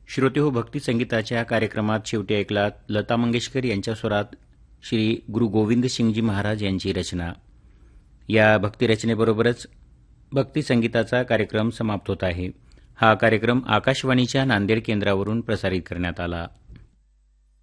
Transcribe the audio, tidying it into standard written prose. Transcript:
श्रोतेहो, भक्ती संगीताच्या कार्यक्रमात शेवटी ऐकलात लता मंगेशकर यांच्या स्वरात श्री गुरु गोविंद सिंगजी महाराज यांची रचना. या भक्तिरचनेबरोबरच भक्ती संगीताचा कार्यक्रम समाप्त होत आहे. हा कार्यक्रम आकाशवाणीच्या नांदेड केंद्रावरून प्रसारित करण्यात आला.